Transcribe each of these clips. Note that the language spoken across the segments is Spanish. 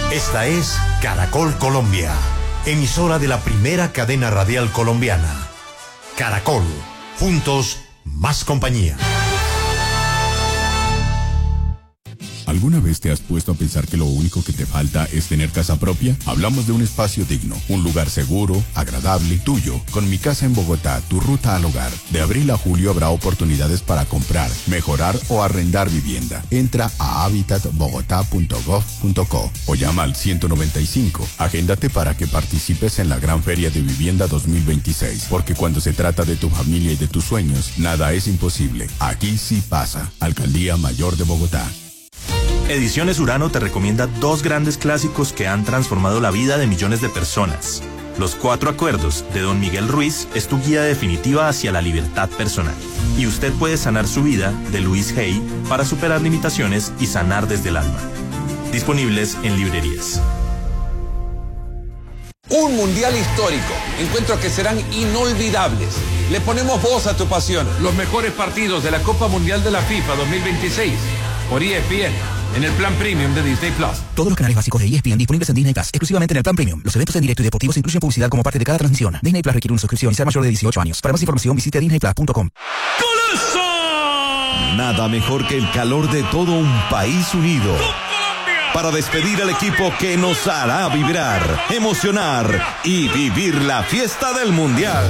Esta es Caracol Colombia, emisora de la primera cadena radial colombiana. Caracol, juntos, más compañía. ¿Alguna vez te has puesto a pensar que lo único que te falta es tener casa propia? Hablamos de un espacio digno, un lugar seguro, agradable, tuyo. Con Mi Casa en Bogotá, tu ruta al hogar. De abril a julio habrá oportunidades para comprar, mejorar o arrendar vivienda. Entra a habitatbogotá.gov.co o llama al 195. Agéndate para que participes en la Gran Feria de Vivienda 2026. Porque cuando se trata de tu familia y de tus sueños, nada es imposible. Aquí sí pasa. Alcaldía Mayor de Bogotá. Ediciones Urano te recomienda dos grandes clásicos que han transformado la vida de millones de personas. Los 4 acuerdos de Don Miguel Ruiz es tu guía definitiva hacia la libertad personal. Y Usted puede sanar su vida, de Luis Hay, para superar limitaciones y sanar desde el alma. Disponibles en librerías. Un mundial histórico, encuentros que serán inolvidables. Le ponemos voz a tu pasión. Los mejores partidos de la Copa Mundial de la FIFA 2026 por ESPN. En el plan premium de Disney Plus. Todos los canales básicos de ESPN disponibles en Disney Plus, exclusivamente en el plan premium. Los eventos en directo y deportivos incluyen publicidad como parte de cada transmisión. Disney Plus requiere una suscripción y ser mayor de 18 años. Para más información visite disneyplus.com. ¡Golazo! Nada mejor que el calor de todo un país unido. Para despedir al equipo que nos hará vibrar, emocionar y vivir la fiesta del Mundial.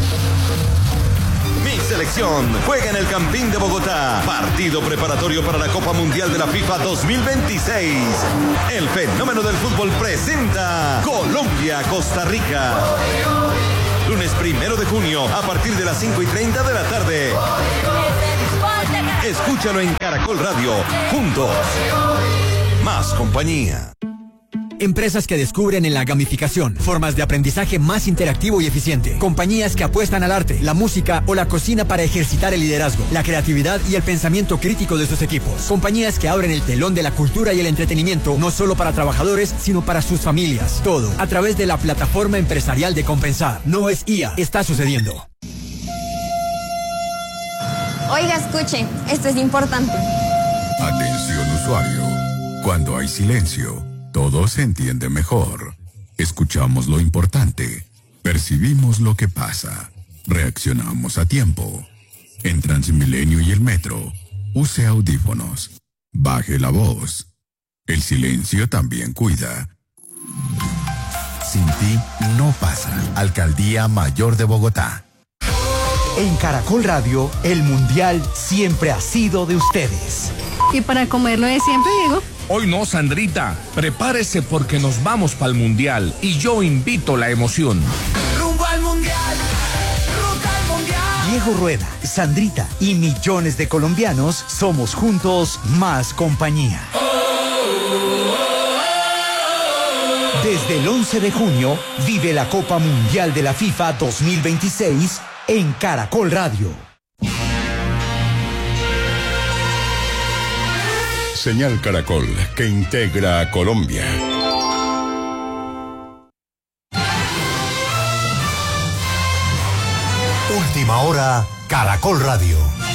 Mi selección juega en el Campín de Bogotá. Partido preparatorio para la Copa Mundial de la FIFA 2026. El fenómeno del fútbol presenta Colombia-Costa Rica. Lunes 1 de junio a partir de las 5:30 de la tarde. Escúchalo en Caracol Radio. Juntos, más compañía. Empresas que descubren en la gamificación formas de aprendizaje más interactivo y eficiente. Compañías que apuestan al arte, la música o la cocina para ejercitar el liderazgo, la creatividad y el pensamiento crítico de sus equipos. Compañías que abren el telón de la cultura y el entretenimiento no solo para trabajadores, sino para sus familias. Todo a través de la plataforma empresarial de Compensar. No es IA, está sucediendo. Oiga, escuche, esto es importante. Atención usuario. Cuando hay silencio, todo se entiende mejor. Escuchamos lo importante. Percibimos lo que pasa. Reaccionamos a tiempo. En Transmilenio y el metro, use audífonos. Baje la voz. El silencio también cuida. Sin ti no pasa. Alcaldía Mayor de Bogotá. En Caracol Radio, el Mundial siempre ha sido de ustedes. ¿Y para comerlo de siempre, Diego? Hoy no, Sandrita. Prepárese porque nos vamos para el Mundial y yo invito la emoción. Rumbo al Mundial. Ruta al Mundial. Diego Rueda, Sandrita y millones de colombianos somos juntos más compañía. Desde el 11 de junio, vive la Copa Mundial de la FIFA 2026 en Caracol Radio. Señal Caracol, que integra a Colombia. Última hora, Caracol Radio.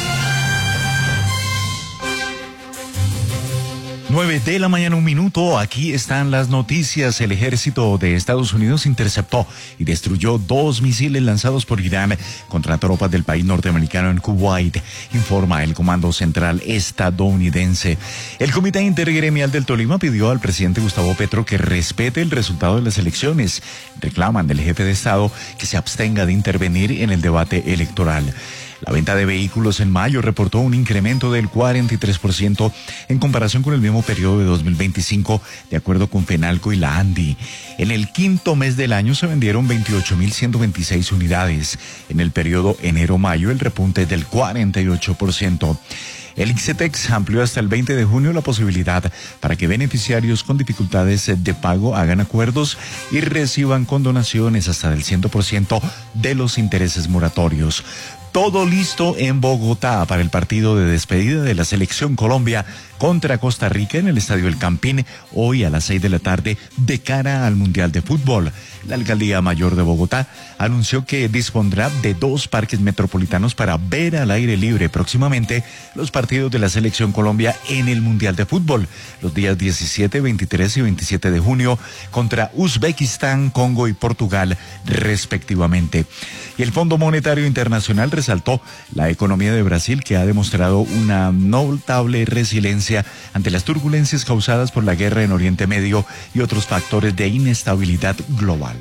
9 de la mañana, 1 minuto. Aquí están las noticias. El ejército de Estados Unidos interceptó y destruyó 2 misiles lanzados por Irán contra tropas del país norteamericano en Kuwait, informa el Comando Central estadounidense. El Comité Intergremial del Tolima pidió al presidente Gustavo Petro que respete el resultado de las elecciones. Reclaman del jefe de Estado que se abstenga de intervenir en el debate electoral. La venta de vehículos en mayo reportó un incremento del 43% en comparación con el mismo periodo de 2025, de acuerdo con Fenalco y la ANDI. En el quinto mes del año se vendieron 28.126 unidades. En el periodo enero-mayo el repunte es del 48%. El ICETEX amplió hasta el 20 de junio la posibilidad para que beneficiarios con dificultades de pago hagan acuerdos y reciban condonaciones hasta del 100% de los intereses moratorios. Todo listo en Bogotá para el partido de despedida de la Selección Colombia contra Costa Rica en el Estadio El Campín, hoy a las 6 de la tarde, de cara al Mundial de Fútbol. La Alcaldía Mayor de Bogotá anunció que dispondrá de 2 parques metropolitanos para ver al aire libre próximamente los partidos de la Selección Colombia en el Mundial de Fútbol, los días 17, 23 y 27 de junio contra Uzbekistán, Congo y Portugal, respectivamente. Y el Fondo Monetario Internacional resaltó la economía de Brasil, que ha demostrado una notable resiliencia ante las turbulencias causadas por la guerra en Oriente Medio y otros factores de inestabilidad global.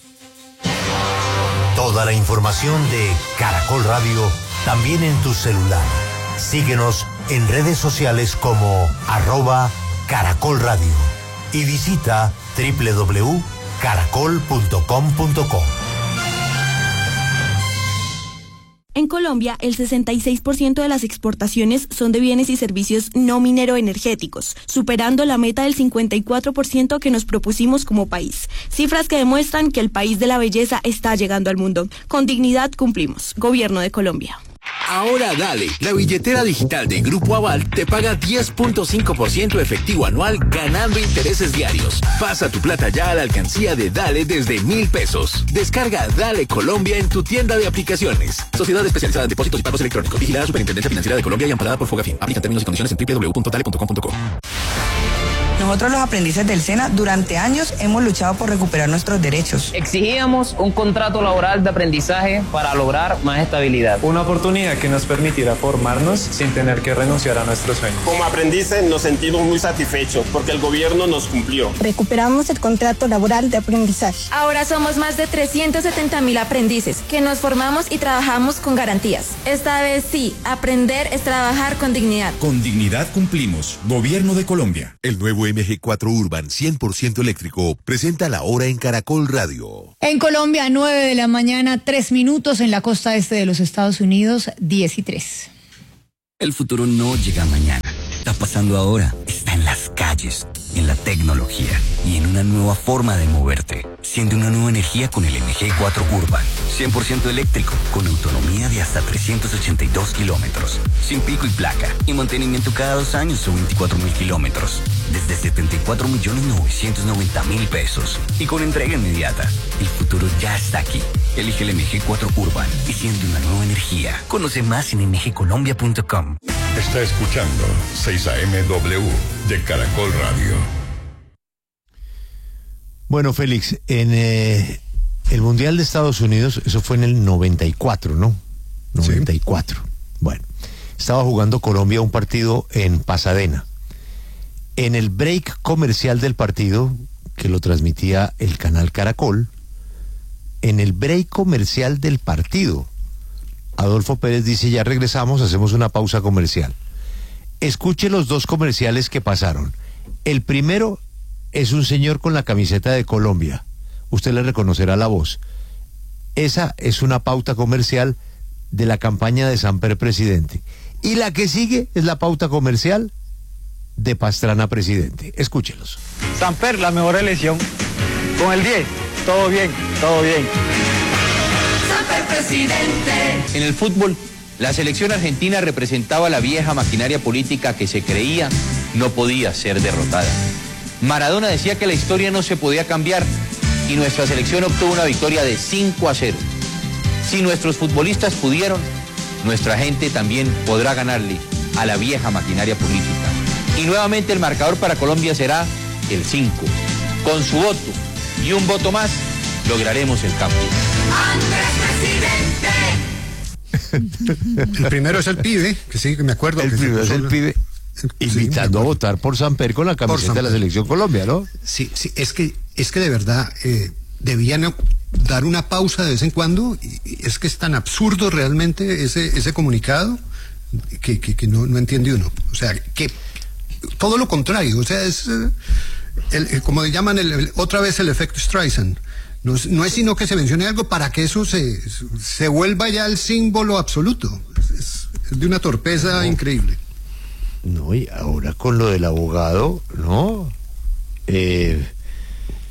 Toda la información de Caracol Radio también en tu celular. Síguenos en redes sociales como @Caracol Radio y visita www.caracol.com.co. En Colombia, el 66% de las exportaciones son de bienes y servicios no minero-energéticos, superando la meta del 54% que nos propusimos como país. Cifras que demuestran que el país de la belleza está llegando al mundo. Con dignidad cumplimos. Gobierno de Colombia. Ahora Dale, la billetera digital de Grupo Aval te paga 10.5% efectivo anual ganando intereses diarios. Pasa tu plata ya a la alcancía de Dale desde 1,000 pesos. Descarga Dale Colombia en tu tienda de aplicaciones. Sociedad especializada en depósitos y pagos electrónicos. Vigilada Superintendencia Financiera de Colombia y amparada por Fogafín. Aplica términos y condiciones en www.dale.com.co. Nosotros los aprendices del SENA durante años hemos luchado por recuperar nuestros derechos. Exigíamos un contrato laboral de aprendizaje para lograr más estabilidad. Una oportunidad que nos permitirá formarnos sin tener que renunciar a nuestros sueños. Como aprendices nos sentimos muy satisfechos porque el gobierno nos cumplió. Recuperamos el contrato laboral de aprendizaje. Ahora somos más de 370.000 aprendices que nos formamos y trabajamos con garantías. Esta vez sí, aprender es trabajar con dignidad. Con dignidad cumplimos. Gobierno de Colombia. El nuevo MG4 Urban 100% eléctrico presenta la hora en Caracol Radio. En Colombia, 9 de la mañana, 3 minutos. En la costa este de los Estados Unidos, 10:03. El futuro no llega mañana. Está pasando ahora. Está en las calles, en la tecnología y en una nueva forma de moverte. Siente una nueva energía con el MG4 Urban. 100% eléctrico, con autonomía de hasta 382 kilómetros. Sin pico y placa. Y mantenimiento cada 2 años o 24,000 kilómetros. Desde 74.990.000 pesos. Y con entrega inmediata. El futuro ya está aquí. Elige el MG4 Urban y siente una nueva energía. Conoce más en mgcolombia.com. Está escuchando 6AMW de Caracol Radio. Bueno, Félix, en el Mundial de Estados Unidos, eso fue en el 94, ¿no? 94. Sí. Bueno, estaba jugando Colombia un partido en Pasadena. En el break comercial del partido, que lo transmitía el canal Caracol, en el break comercial del partido, Adolfo Pérez dice: ya regresamos, hacemos una pausa comercial. Escuche los 2 comerciales que pasaron. El primero es un señor con la camiseta de Colombia. Usted le reconocerá la voz. Esa es una pauta comercial de la campaña de Samper presidente. Y la que sigue es la pauta comercial de Pastrana presidente. Escúchelos. Samper, la mejor elección. Con el 10, todo bien, todo bien. Samper presidente. En el fútbol, la selección argentina representaba la vieja maquinaria política que se creía no podía ser derrotada. Maradona decía que la historia no se podía cambiar y nuestra selección obtuvo una victoria de 5-0. Si nuestros futbolistas pudieron, nuestra gente también podrá ganarle a la vieja maquinaria política. Y nuevamente el marcador para Colombia será el 5. Con su voto y un voto más, lograremos el cambio. El primero es el pibe, que sí, que me acuerdo. El primero es el pibe. Invitando a votar por Samper con la camiseta de la Selección Colombia, ¿no? Sí, sí, es que de verdad debían dar una pausa de vez en cuando. Y es que es tan absurdo realmente ese comunicado que no entiende uno. O sea, que todo lo contrario. O sea, es como llaman otra vez el efecto Streisand. No es sino que se mencione algo para que eso se vuelva ya el símbolo absoluto. Es de una torpeza increíble. No, y ahora con lo del abogado, ¿no?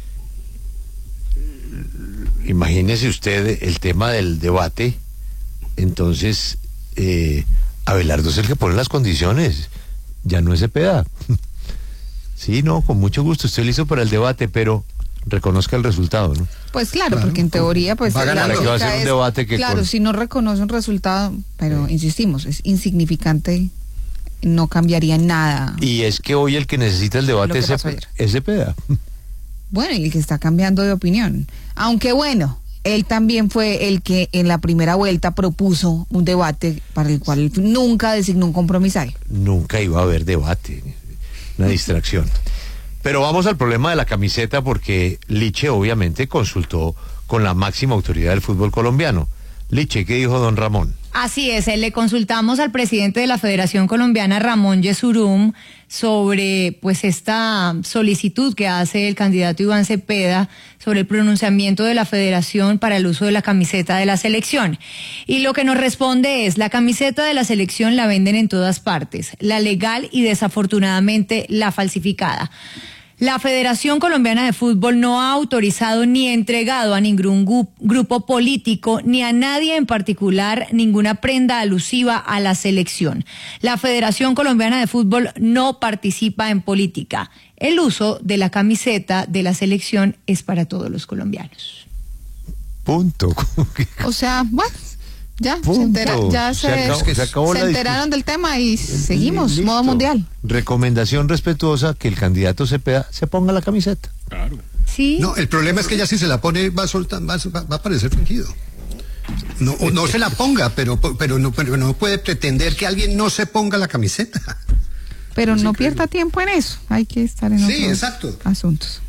Imagínese usted el tema del debate Entonces, Abelardo es el que pone las condiciones, ya no es Cepeda. Sí, no, con mucho gusto, estoy listo para el debate, pero reconozca el resultado, ¿no? Pues claro, porque en teoría, pues va a ganar, que va a ser un debate que claro, si no reconoce un resultado, pero insistimos, es insignificante, no cambiaría nada. Y es que hoy el que necesita el debate es Cepeda. Bueno, y el que está cambiando de opinión. Aunque bueno, él también fue el que en la primera vuelta propuso un debate para el cual nunca designó un compromisario. Nunca iba a haber debate, una distracción. Pero vamos al problema de la camiseta, porque Liche obviamente consultó con la máxima autoridad del fútbol colombiano. Liche, ¿qué dijo don Ramón? Así es, le consultamos al presidente de la Federación Colombiana, Ramón Yesurum, sobre pues esta solicitud que hace el candidato Iván Cepeda sobre el pronunciamiento de la Federación para el uso de la camiseta de la selección. Y lo que nos responde es: la camiseta de la selección la venden en todas partes, la legal y desafortunadamente la falsificada. La Federación Colombiana de Fútbol no ha autorizado ni entregado a ningún grupo político ni a nadie en particular ninguna prenda alusiva a la selección. La Federación Colombiana de Fútbol no participa en política. El uso de la camiseta de la selección es para todos los colombianos. Punto. O sea, bueno, ya se acabó se enteraron del tema y seguimos, listo. Modo mundial. Recomendación respetuosa, que el candidato Cepeda se ponga la camiseta. Claro. Sí. No, el problema es que ya si se la pone va a parecer fingido. No se la ponga, pero no puede pretender que alguien no se ponga la camiseta. Pero no pierda tiempo en eso, hay que estar en otros asuntos.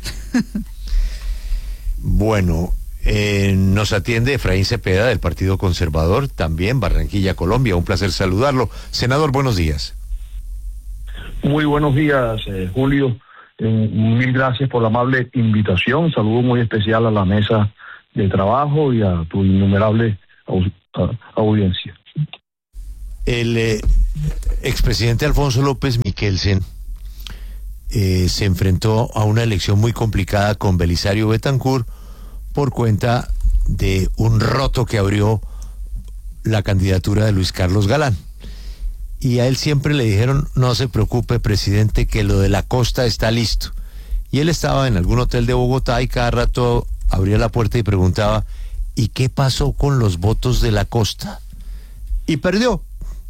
Bueno, nos atiende Efraín Cepeda del Partido Conservador, también Barranquilla, Colombia. Un placer saludarlo. Senador, buenos días. Muy buenos días, Julio. Mil gracias por la amable invitación. Saludo muy especial a la mesa de trabajo y a tu innumerable audiencia. El expresidente Alfonso López Miquelsen se enfrentó a una elección muy complicada con Belisario Betancur por cuenta de un roto que abrió la candidatura de Luis Carlos Galán. Y a él siempre le dijeron: no se preocupe, presidente, que lo de la costa está listo. Y él estaba en algún hotel de Bogotá y cada rato abría la puerta y preguntaba: ¿y qué pasó con los votos de la costa? Y perdió.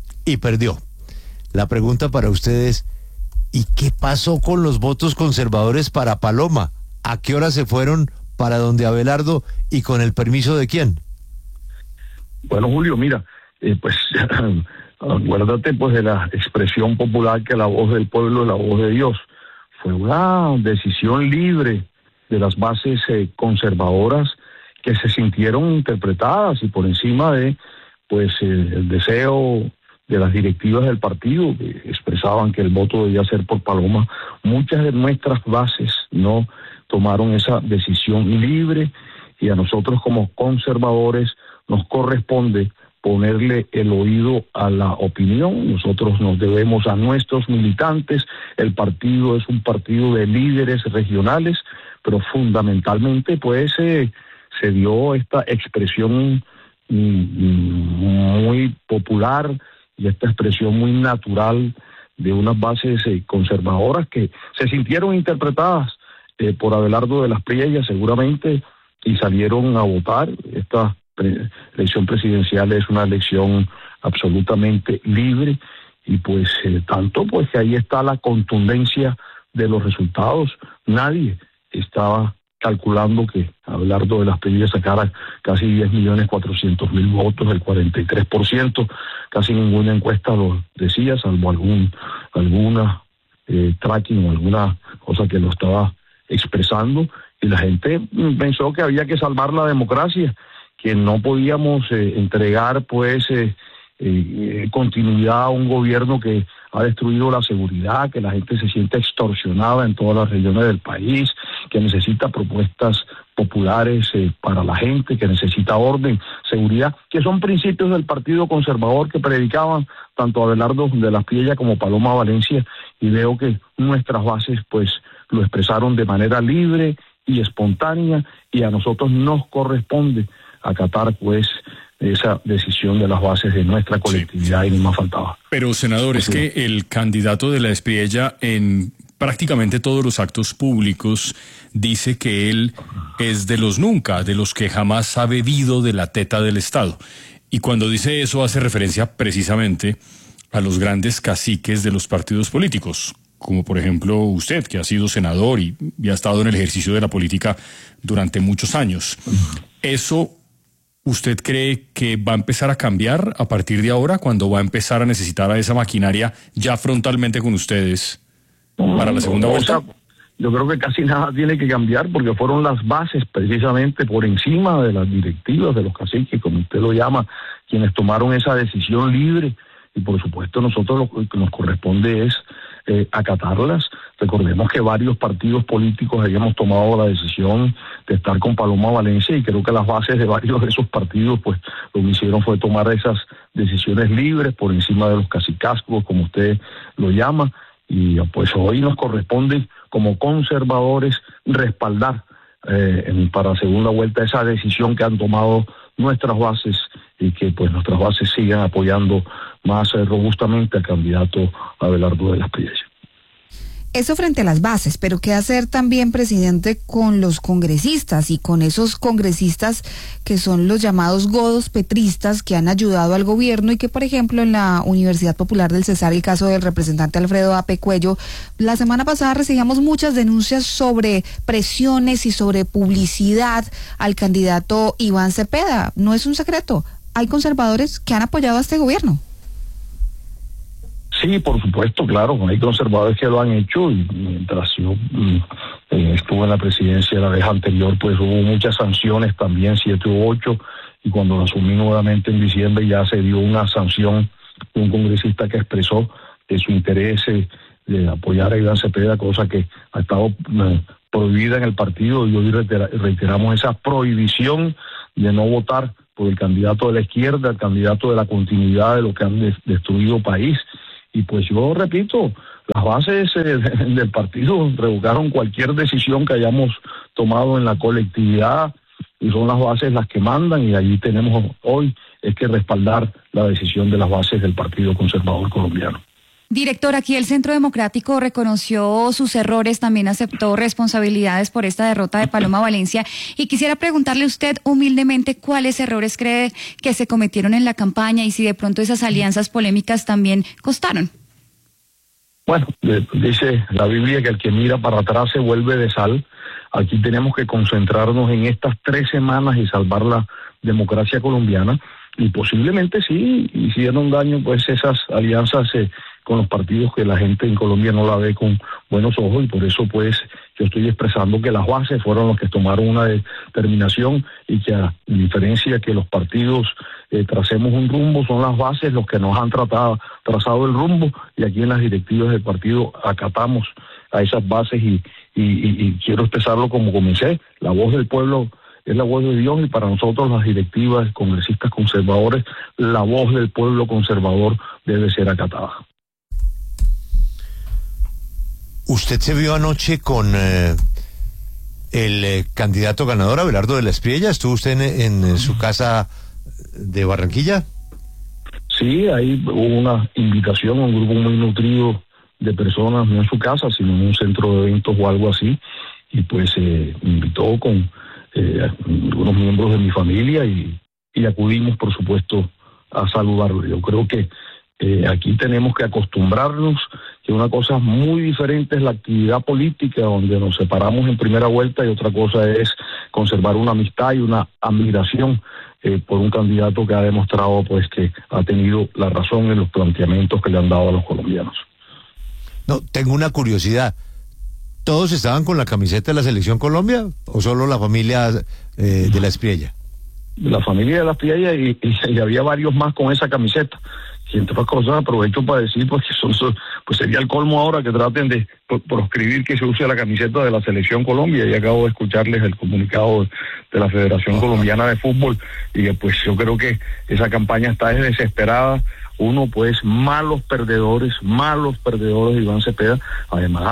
La pregunta para ustedes: ¿y qué pasó con los votos conservadores para Paloma? ¿A qué hora se fueron para donde Abelardo y con el permiso de quién? Bueno, Julio, mira, pues acuérdate pues de la expresión popular que la voz del pueblo es la voz de Dios. Fue una decisión libre de las bases conservadoras que se sintieron interpretadas y por encima de pues el deseo de las directivas del partido, que expresaban que el voto debía ser por Paloma. Muchas de nuestras bases no tomaron esa decisión libre y a nosotros como conservadores nos corresponde ponerle el oído a la opinión. Nosotros nos debemos a nuestros militantes. El partido es un partido de líderes regionales, pero fundamentalmente pues se dio esta expresión muy popular y esta expresión muy natural de unas bases conservadoras que se sintieron interpretadas por Abelardo de las Priellas seguramente y salieron a votar. Esta elección presidencial es una elección absolutamente libre y pues tanto pues que ahí está la contundencia de los resultados. Nadie estaba calculando que Abelardo de las Priellas sacara casi 10.400.000 votos, el 43%, casi ninguna encuesta lo decía, salvo alguna tracking o alguna cosa que lo estaba expresando, y la gente pensó que había que salvar la democracia, que no podíamos entregar pues continuidad a un gobierno que ha destruido la seguridad, que la gente se siente extorsionada en todas las regiones del país, que necesita propuestas populares para la gente, que necesita orden, seguridad, que son principios del Partido Conservador que predicaban tanto Abelardo de las Priellas como Paloma Valencia, y veo que nuestras bases pues lo expresaron de manera libre y espontánea, y a nosotros nos corresponde acatar pues esa decisión de las bases de nuestra colectividad, y ni más faltaba. Pero, senador, es que el candidato de la Espriella en prácticamente todos los actos públicos dice que él es de los nunca, de los que jamás ha bebido de la teta del Estado. Y cuando dice eso hace referencia precisamente a los grandes caciques de los partidos políticos, como por ejemplo usted, que ha sido senador y ha estado en el ejercicio de la política durante muchos años. ¿Eso usted cree que va a empezar a cambiar a partir de ahora, cuando va a empezar a necesitar a esa maquinaria ya frontalmente con ustedes para la segunda vuelta? O sea, yo creo que casi nada tiene que cambiar, porque fueron las bases precisamente por encima de las directivas de los caciques, como usted lo llama, quienes tomaron esa decisión libre, y por supuesto nosotros lo que nos corresponde es acatarlas. Recordemos que varios partidos políticos habíamos tomado la decisión de estar con Paloma Valencia, y creo que las bases de varios de esos partidos pues lo que hicieron fue tomar esas decisiones libres por encima de los cacicazgos, como usted lo llama, y pues hoy nos corresponde como conservadores respaldar para segunda vuelta esa decisión que han tomado nuestras bases, y que pues nuestras bases sigan apoyando más robustamente al candidato Abelardo de la Espriella. Eso frente a las bases, pero ¿qué hacer también, presidente, con los congresistas y con esos congresistas que son los llamados godos petristas que han ayudado al gobierno y que, por ejemplo, en la Universidad Popular del Cesar, el caso del representante Alfredo Ape Cuello, la semana pasada recibíamos muchas denuncias sobre presiones y sobre publicidad al candidato Iván Cepeda? No es un secreto, hay conservadores que han apoyado a este gobierno. Sí, por supuesto, claro, hay conservadores que lo han hecho, y mientras yo estuve en la presidencia la vez anterior, pues hubo muchas sanciones también, 7 u 8, y cuando lo asumí nuevamente en diciembre ya se dio una sanción de un congresista que expresó su interés de apoyar a Iván Cepeda, cosa que ha estado prohibida en el partido, y hoy reiteramos esa prohibición de no votar por el candidato de la izquierda, el candidato de la continuidad de lo que han destruido país. Y pues yo repito, las bases del partido revocaron cualquier decisión que hayamos tomado en la colectividad, y son las bases las que mandan, y allí tenemos hoy es que respaldar la decisión de las bases del Partido Conservador Colombiano. Director, aquí el Centro Democrático reconoció sus errores, también aceptó responsabilidades por esta derrota de Paloma Valencia, y quisiera preguntarle a usted humildemente cuáles errores cree que se cometieron en la campaña y si de pronto esas alianzas polémicas también costaron. Bueno, dice la Biblia que el que mira para atrás se vuelve de sal. Aquí tenemos que concentrarnos en estas 3 semanas y salvar la democracia colombiana, y posiblemente sí hicieron daño pues esas alianzas con los partidos, que la gente en Colombia no la ve con buenos ojos, y por eso pues yo estoy expresando que las bases fueron los que tomaron una determinación, y que a diferencia que los partidos tracemos un rumbo, son las bases los que nos han trazado el rumbo, y aquí en las directivas del partido acatamos a esas bases, y quiero expresarlo como comencé: la voz del pueblo es la voz de Dios, y para nosotros las directivas, congresistas conservadores, la voz del pueblo conservador debe ser acatada. ¿Usted se vio anoche con el candidato ganador, Abelardo de la Espriella? ¿Estuvo usted en su casa de Barranquilla? Sí, ahí hubo una invitación a un grupo muy nutrido de personas, no en su casa, sino en un centro de eventos o algo así, y pues me invitó con algunos miembros de mi familia, y acudimos, por supuesto, a saludarlo. Yo creo que aquí tenemos que acostumbrarnos que una cosa muy diferente es la actividad política, donde nos separamos en primera vuelta, y otra cosa es conservar una amistad y una admiración por un candidato que ha demostrado pues que ha tenido la razón en los planteamientos que le han dado a los colombianos. No, tengo una curiosidad. ¿Todos estaban con la camiseta de la Selección Colombia o solo la familia de la Espriella? La familia de la Espriella, y había varios más con esa camiseta. Y entre otras cosas aprovecho para decir pues que pues sería el colmo ahora que traten de proscribir que se use la camiseta de la Selección Colombia, y acabo de escucharles el comunicado de la Federación Colombiana de Fútbol, y pues yo creo que esa campaña está desesperada. Uno, pues malos perdedores de Iván Cepeda. Además,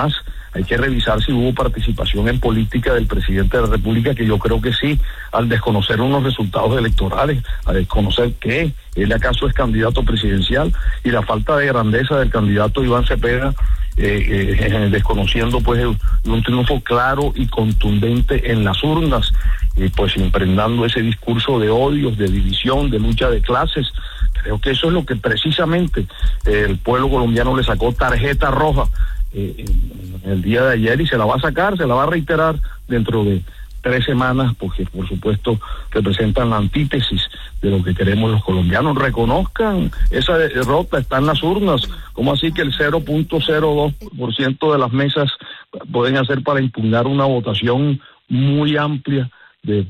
hay que revisar si hubo participación en política del presidente de la República, que yo creo que sí, al desconocer unos resultados electorales, a desconocer que él acaso es candidato presidencial, y la falta de grandeza del candidato Iván Cepeda, desconociendo pues un triunfo claro y contundente en las urnas, y pues impregnando ese discurso de odios, de división, de lucha de clases. Creo que eso es lo que precisamente el pueblo colombiano le sacó tarjeta roja el día de ayer, y se la va a sacar, se la va a reiterar dentro de 3 semanas, porque por supuesto representan la antítesis de lo que queremos los colombianos. Reconozcan esa derrota, está en las urnas. ¿Cómo así que el 0.02% de las mesas pueden hacer para impugnar una votación muy amplia de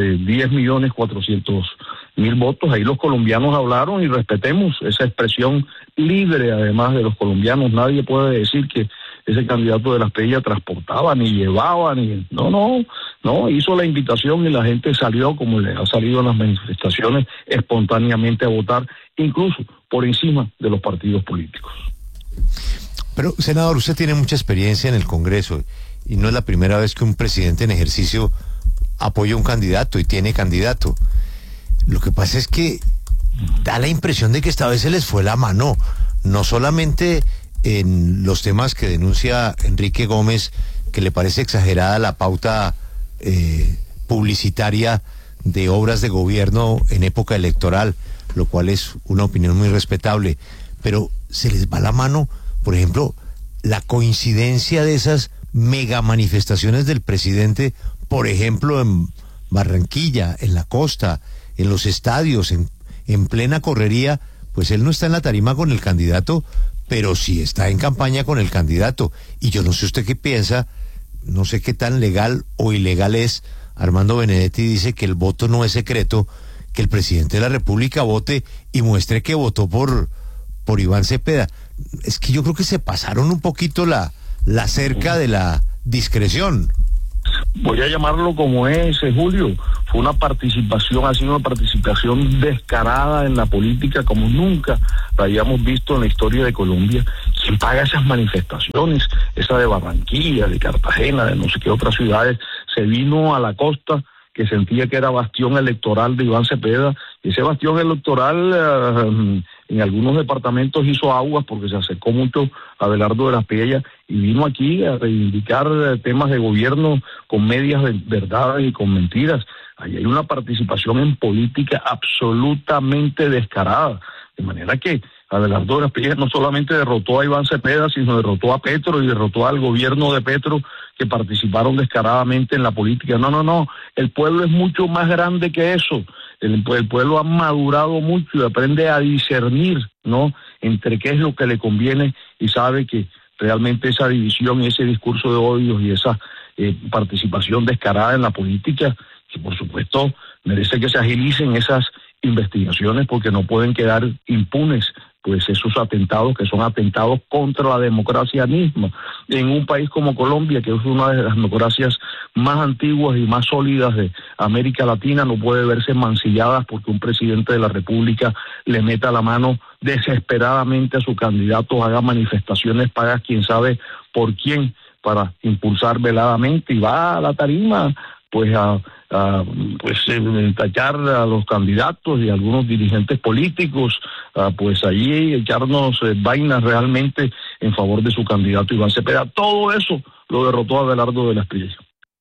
10.400.000 votos? Ahí los colombianos hablaron, y respetemos esa expresión libre además de los colombianos. Nadie puede decir que ese candidato de la Espriella transportaba, ni llevaba, ni... No, hizo la invitación y la gente salió, como le ha salido en las manifestaciones, espontáneamente a votar, incluso por encima de los partidos políticos. Pero, senador, usted tiene mucha experiencia en el Congreso, y no es la primera vez que un presidente en ejercicio apoya a un candidato y tiene candidato. Lo que pasa es que da la impresión de que esta vez se les fue la mano, no solamente en los temas que denuncia Enrique Gómez, que le parece exagerada la pauta publicitaria de obras de gobierno en época electoral, lo cual es una opinión muy respetable, pero se les va la mano, por ejemplo, la coincidencia de esas mega manifestaciones del presidente, por ejemplo, en Barranquilla, en la costa, en los estadios, en plena correría. Pues él no está en la tarima con el candidato, pero sí está en campaña con el candidato. Y yo no sé usted qué piensa, no sé qué tan legal o ilegal es. Armando Benedetti dice que el voto no es secreto, que el presidente de la República vote y muestre que votó por Iván Cepeda. Es que yo creo que se pasaron un poquito la cerca de la discreción. Voy a llamarlo como es, Julio. Fue una participación, ha sido una participación descarada en la política como nunca la habíamos visto en la historia de Colombia. ¿Quién paga esas manifestaciones? Esa de Barranquilla, de Cartagena, de no sé qué otras ciudades. Se vino a la costa, que sentía que era bastión electoral de Iván Cepeda. Ese bastión electoral en algunos departamentos hizo aguas porque se acercó mucho a Abelardo de la Espriella y vino aquí a reivindicar temas de gobierno con medias verdades y con mentiras. Ahí hay una participación en política absolutamente descarada, de manera que Abelardo de la Espriella no solamente derrotó a Iván Cepeda, sino derrotó a Petro y derrotó al gobierno de Petro, que participaron descaradamente en la política. No, el pueblo es mucho más grande que eso. El pueblo ha madurado mucho y aprende a discernir, ¿no?, entre qué es lo que le conviene, y sabe que realmente esa división y ese discurso de odios y esa participación descarada en la política, que por supuesto merece que se agilicen esas investigaciones, porque no pueden quedar impunes pues esos atentados, que son atentados contra la democracia misma. En un país como Colombia, que es una de las democracias más antiguas y más sólidas de América Latina, no puede verse mancilladas porque un presidente de la República le meta la mano desesperadamente a su candidato, haga manifestaciones, paga quién sabe por quién, para impulsar veladamente, y va a la tarima pues a tachar a los candidatos y a algunos dirigentes políticos, pues allí echarnos vainas realmente en favor de su candidato Iván Cepeda. Todo eso lo derrotó a Abelardo de la Espriella.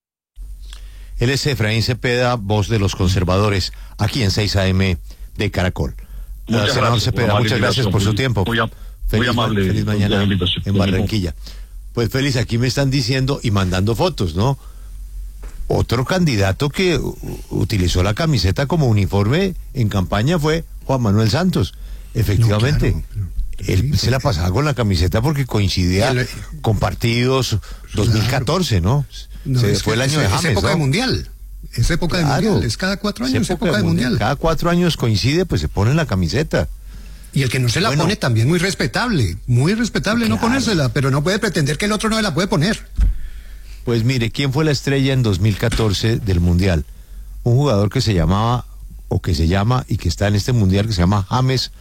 Él es Efraín Cepeda, voz de los conservadores, aquí en 6 AM de Caracol. Senador Cepeda, muchas gracias por su tiempo. Muy amable. Feliz mañana en Barranquilla. Pues feliz, aquí me están diciendo y mandando fotos, ¿no? Otro candidato que utilizó la camiseta como uniforme en campaña fue Juan Manuel Santos. Efectivamente, no, claro, él se la pasaba con la camiseta porque coincidía con partidos 2014, ¿no? Fue el año de James, es época, ¿no?, de mundial. Es época de mundial, es cada 4 años, es época de mundial. Cada 4 años coincide, pues se pone la camiseta. Y el que no se la pone también muy respetable claro, no ponérsela, pero no puede pretender que el otro no se la puede poner. Pues mire, ¿quién fue la estrella en 2014 del Mundial? Un jugador que se llamaba, o que se llama, y que está en este Mundial, que se llama James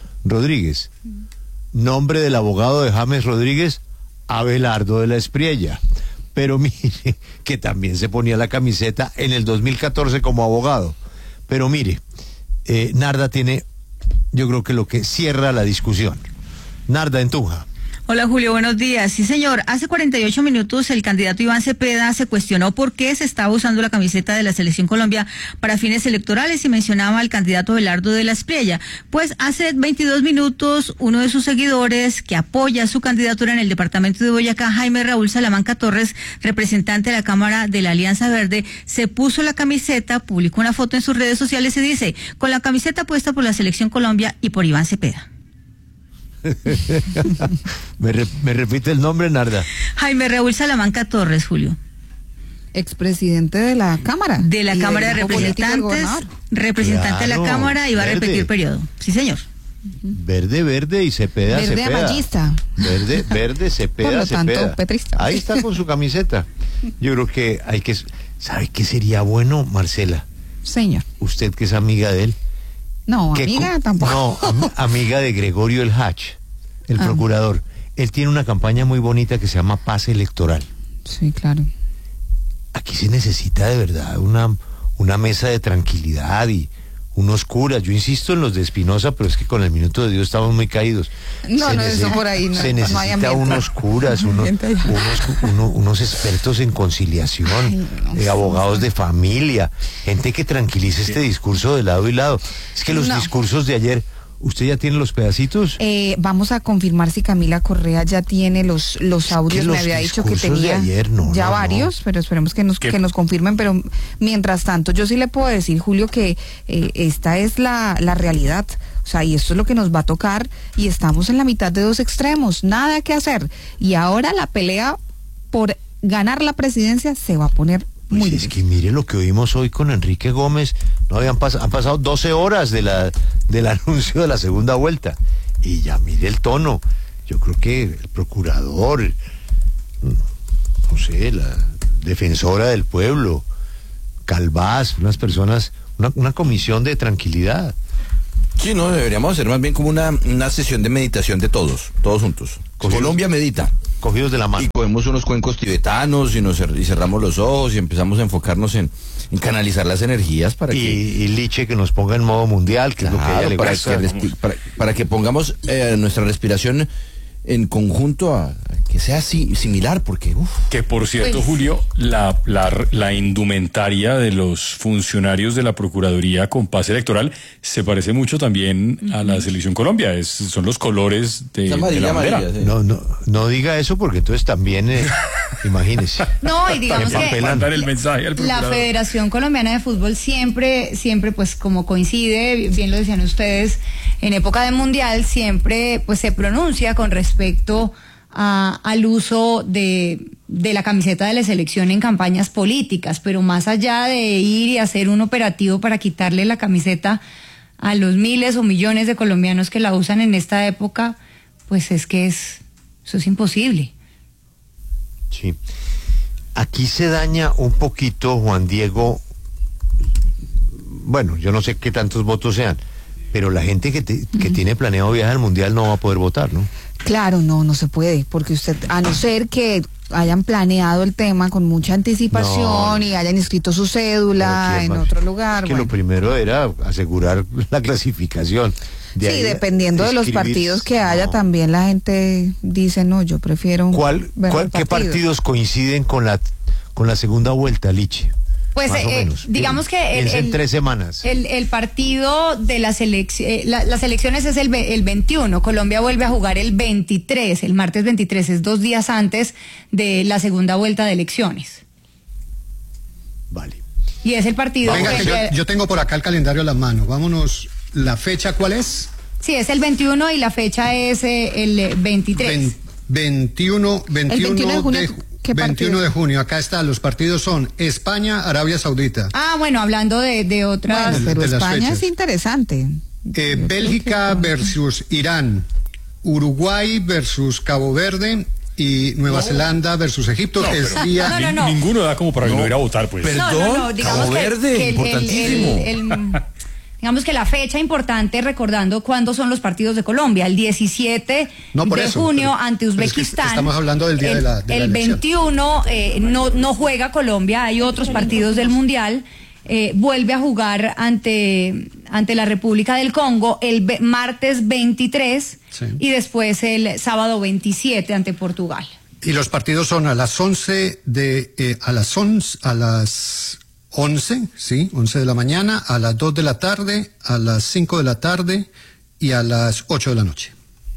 Rodríguez. Nombre del abogado de James Rodríguez, Abelardo de la Espriella. Pero mire, que también se ponía la camiseta en el 2014 como abogado. Pero mire, Narda tiene, yo creo que lo que cierra la discusión. Narda, en Tunja. Hola Julio, buenos días. Sí señor, hace 48 minutos el candidato Iván Cepeda se cuestionó por qué se estaba usando la camiseta de la Selección Colombia para fines electorales y mencionaba al candidato Belardo de la Espriella. Pues hace 22 minutos uno de sus seguidores que apoya su candidatura en el departamento de Boyacá, Jaime Raúl Salamanca Torres, representante de la Cámara de la Alianza Verde, se puso la camiseta, publicó una foto en sus redes sociales y dice, con la camiseta puesta por la Selección Colombia y por Iván Cepeda. ¿Me repite el nombre, Narda? Jaime Raúl Salamanca Torres, Julio. Expresidente de la Cámara. De la Cámara de Representantes, representante de la Cámara y va a repetir periodo. Sí, señor. Verde y Cepeda, verde amallista. Verde, Cepeda, por lo tanto, Cepeda. petrista. Ahí está con su camiseta. Yo creo que hay que... ¿Sabe qué sería bueno, Marcela? Señor. Usted que es amiga de él. No, amiga tampoco. No, amiga de Gregorio El Hach, el procurador. Él tiene una campaña muy bonita que se llama Paz Electoral. Sí, claro. Aquí se necesita de verdad una mesa de tranquilidad y unos curas. Yo insisto en los de Espinosa, pero es que con el minuto de Dios estamos muy caídos. Eso por ahí no. Se necesita unos curas, unos expertos en conciliación, abogados de familia, gente que tranquilice este discurso de lado y lado. Es que los discursos de ayer, ¿usted ya tiene los pedacitos? Vamos a confirmar si Camila Correa ya tiene los audios. Me había dicho que tenía ayer, varios, pero esperemos que nos confirmen. Pero mientras tanto, yo sí le puedo decir, Julio, que esta es la realidad. O sea, y esto es lo que nos va a tocar y estamos en la mitad de dos extremos, nada que hacer. Y ahora la pelea por ganar la presidencia se va a poner muy es que mire lo que oímos hoy con Enrique Gómez. No han pasado 12 horas del anuncio de la segunda vuelta y ya mire el tono. Yo creo que el procurador, no sé, la defensora del pueblo, Calvás, unas personas, una comisión de tranquilidad. Sí, no, deberíamos hacer más bien como una sesión de meditación de todos juntos. Colombia medita. Cogidos de la mano. Y cogemos unos cuencos tibetanos y cerramos los ojos y empezamos a enfocarnos en canalizar las energías para y Liche que nos ponga en modo mundial, que claro, es lo que a ella le gusta. Para que pongamos nuestra respiración en conjunto a que sea similar, porque que por cierto, Julio, la indumentaria de los funcionarios de la Procuraduría con paz electoral se parece mucho también a la Selección Colombia, son los colores de la bandera. Sí. No diga eso porque entonces también imagínese. No, y digamos que mandar el mensaje al la Federación Colombiana de Fútbol siempre pues como coincide, bien lo decían ustedes, en época de mundial siempre pues se pronuncia con respecto al uso de la camiseta de la selección en campañas políticas, pero más allá de ir y hacer un operativo para quitarle la camiseta a los miles o millones de colombianos que la usan en esta época, pues es que eso es imposible. Sí. Aquí se daña un poquito, Juan Diego, bueno, yo no sé qué tantos votos sean, pero la gente que tiene planeado viajar al Mundial no va a poder votar, ¿no? Claro, no se puede, porque usted, a no ser que hayan planeado el tema con mucha anticipación y hayan inscrito su cédula en otro lugar. Lo primero era asegurar la clasificación. Dependiendo de los partidos que haya, también la gente dice, no, yo prefiero ¿Qué partidos coinciden con la segunda vuelta, Liche? Pues digamos que en 3 semanas. El partido de las elecciones es el 21. Colombia vuelve a jugar el 23, el martes 23, es 2 días antes de la segunda vuelta de elecciones. Vale. Y es el partido. Venga, yo tengo por acá el calendario a la mano. Vámonos. ¿La fecha cuál es? Sí, es el 21 y la fecha es el 23. 21 de junio. 21 de junio, acá está, los partidos son España, Arabia Saudita. Bueno, hablando de otras... pero España es interesante. Bélgica versus Irán, Uruguay versus Cabo Verde y Nueva Zelanda versus Egipto. Ninguno da como para que no ir a votar, pues. Perdón, digamos Cabo Verde, importantísimo. digamos que la fecha importante, recordando cuándo son los partidos de Colombia, el 17 de junio ante Uzbekistán. Estamos hablando del día de la el 21 no juega Colombia, hay otros partidos del Mundial. Vuelve a jugar ante la República del Congo el martes 23 y después el sábado 27 ante Portugal. Y los partidos son a las 11 de la mañana, a las 2 de la tarde, a las 5 de la tarde y a las 8 de la noche.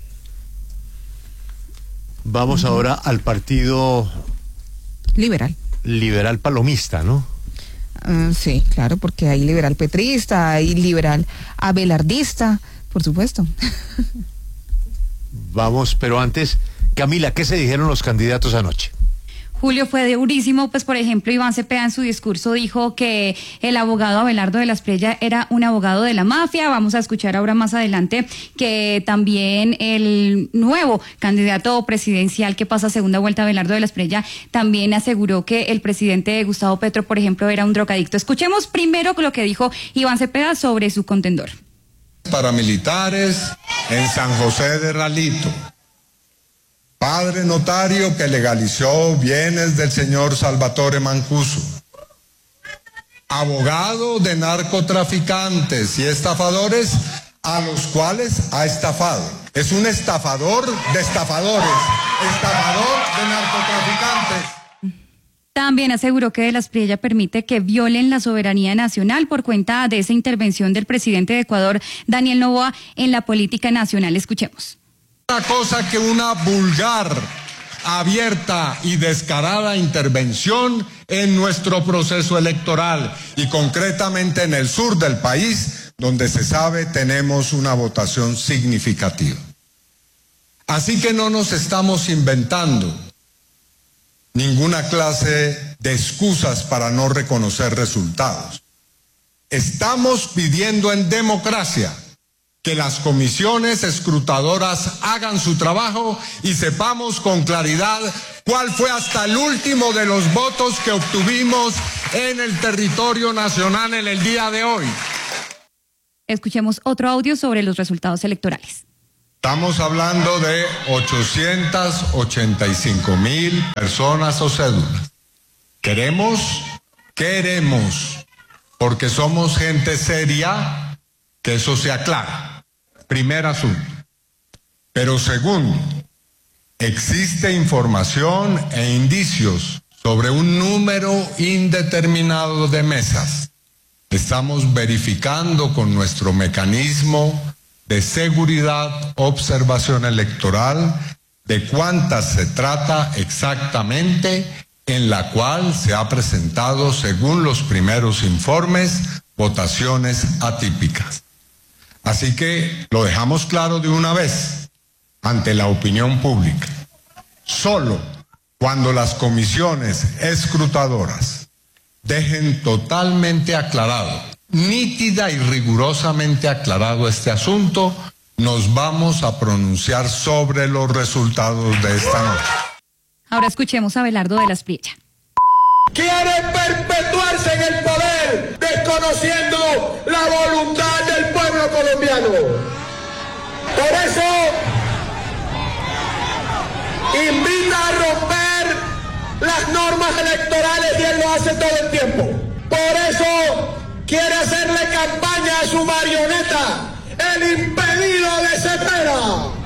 Vamos ahora al partido liberal palomista, ¿no? Sí, claro, porque hay liberal petrista, hay liberal abelardista, por supuesto. Vamos, pero antes, Camila, ¿qué se dijeron los candidatos anoche? Julio, fue durísimo, pues por ejemplo Iván Cepeda en su discurso dijo que el abogado Abelardo de la Espriella era un abogado de la mafia. Vamos a escuchar ahora más adelante que también el nuevo candidato presidencial que pasa a segunda vuelta, Abelardo de la Espriella, también aseguró que el presidente Gustavo Petro, por ejemplo, era un drogadicto. Escuchemos primero lo que dijo Iván Cepeda sobre su contendor. Paramilitares en San José de Ralito. Padre notario que legalizó bienes del señor Salvatore Mancuso. Abogado de narcotraficantes y estafadores a los cuales ha estafado. Es un estafador de estafadores, estafador de narcotraficantes. También aseguró que de la Espriella permite que violen la soberanía nacional por cuenta de esa intervención del presidente de Ecuador, Daniel Noboa, en la política nacional. Escuchemos. Una cosa que una vulgar, abierta y descarada intervención en nuestro proceso electoral y concretamente en el sur del país, donde se sabe tenemos una votación significativa. Así que no nos estamos inventando ninguna clase de excusas para no reconocer resultados. Estamos pidiendo en democracia que las comisiones escrutadoras hagan su trabajo y sepamos con claridad cuál fue hasta el último de los votos que obtuvimos en el territorio nacional en el día de hoy. Escuchemos otro audio sobre los resultados electorales. Estamos hablando de 885,000 personas o cédulas. Queremos, porque somos gente seria, que eso se aclara. Primer asunto. Pero segundo, existe información e indicios sobre un número indeterminado de mesas. Estamos verificando con nuestro mecanismo de seguridad, observación electoral, de cuántas se trata exactamente, en la cual se ha presentado, según los primeros informes, votaciones atípicas. Así que lo dejamos claro de una vez ante la opinión pública. Solo cuando las comisiones escrutadoras dejen totalmente aclarado, nítida y rigurosamente aclarado este asunto, nos vamos a pronunciar sobre los resultados de esta noche. Ahora escuchemos a Abelardo de la Espriella. Quieren perpetuarse en el poder, desconociendo la voluntad del pueblo colombiano. Por eso, invita a romper las normas electorales y él lo hace todo el tiempo. Por eso, quiere hacerle campaña a su marioneta, el impedido de Cepeda.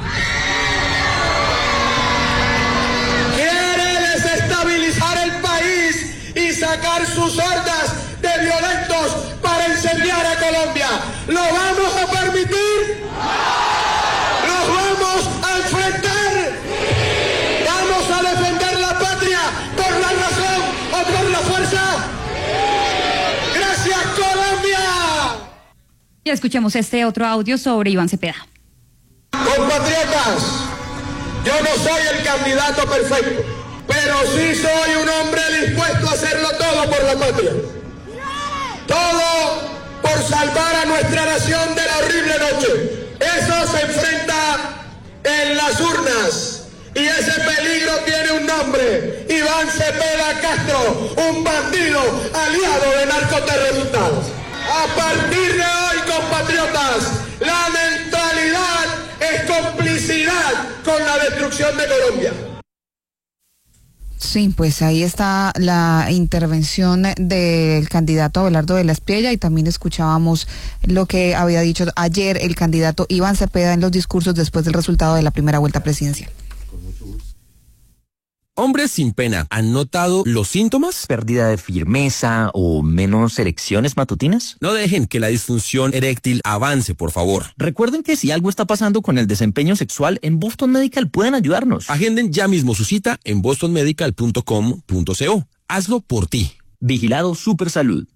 Quiere desestabilizar el país y sacar sus hordas de violentos para incendiar a Colombia. ¿Lo vamos a permitir? ¿Los vamos a enfrentar? ¿Vamos a defender la patria por la razón o por la fuerza? ¡Gracias, Colombia! Y escuchemos este otro audio sobre Iván Cepeda. Compatriotas, yo no soy el candidato perfecto, pero sí soy un hombre dispuesto a hacerlo todo por la patria. Todo por salvar a nuestra nación de la horrible noche. Eso se enfrenta en las urnas. Y ese peligro tiene un nombre: Iván Cepeda Castro, un bandido aliado de narcoterroristas. A partir de hoy, compatriotas, la neutralidad es complicidad con la destrucción de Colombia. Sí, pues ahí está la intervención del candidato Abelardo de la Espriella, y también escuchábamos lo que había dicho ayer el candidato Iván Cepeda en los discursos después del resultado de la primera vuelta presidencial. Hombres sin pena, ¿han notado los síntomas? ¿Pérdida de firmeza o menos erecciones matutinas? No dejen que la disfunción eréctil avance, por favor. Recuerden que si algo está pasando con el desempeño sexual, en Boston Medical pueden ayudarnos. Agenden ya mismo su cita en bostonmedical.com.co. Hazlo por ti. Vigilado Supersalud.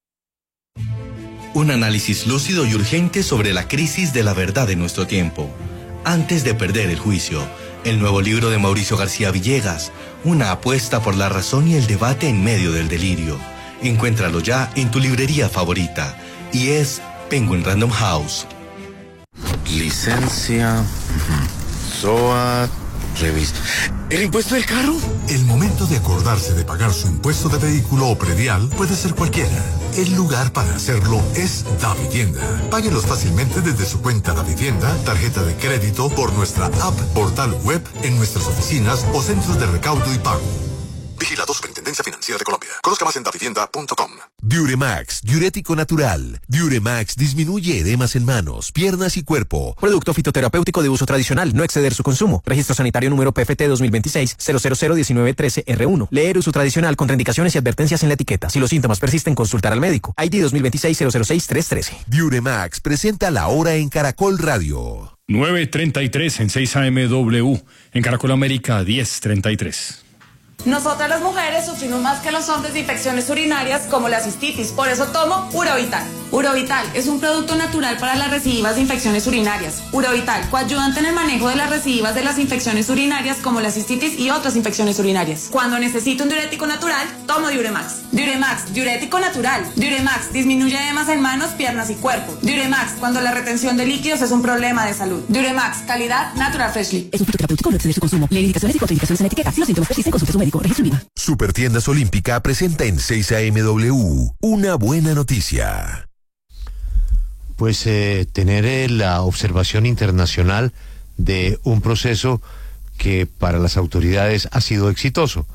Un análisis lúcido y urgente sobre la crisis de la verdad de nuestro tiempo. Antes de perder el juicio. El nuevo libro de Mauricio García Villegas, una apuesta por la razón y el debate en medio del delirio. Encuéntralo ya en tu librería favorita. Y es Penguin Random House. Licencia, SOAT, revista. ¿El impuesto del carro? El momento de acordarse de pagar su impuesto de vehículo o predial puede ser cualquiera. El lugar para hacerlo es Davivienda. Páguelos fácilmente desde su cuenta Davivienda, tarjeta de crédito, por nuestra app, portal web, en nuestras oficinas o centros de recaudo y pago. Vigilado Superintendencia Financiera de Colombia. Conozca más en davivienda.com. Diuremax, diurético natural. Diuremax disminuye edemas en manos, piernas y cuerpo. Producto fitoterapéutico de uso tradicional, no exceder su consumo. Registro sanitario número PFT 2026-0001913-R1. Leer uso tradicional, contraindicaciones y advertencias en la etiqueta. Si los síntomas persisten, consultar al médico. ID 2026-006-313. Diuremax presenta La Hora en Caracol Radio. 9:33 en 6 AMW. En Caracol América 10:33. Nosotras las mujeres sufrimos más que los hombres de infecciones urinarias como la cistitis, por eso tomo Urovital. Urovital es un producto natural para las recidivas de infecciones urinarias. Urovital, coayudante en el manejo de las recidivas de las infecciones urinarias como la cistitis y otras infecciones urinarias. Cuando necesito un diurético natural, tomo Diuremax. Diuremax, diurético natural. Diuremax, disminuye edemas en manos, piernas y cuerpo. Diuremax, cuando la retención de líquidos es un problema de salud. Diuremax, calidad Natural Freshly. Es un fitoterapéutico, no exceder su consumo. Leer indicaciones y contraindicaciones en la etiqueta. Si los síntomas persisten, consulte a su médico. Supertiendas Olímpica presenta en 6 AMW una buena noticia. Pues tener la observación internacional de un proceso que para las autoridades ha sido exitoso.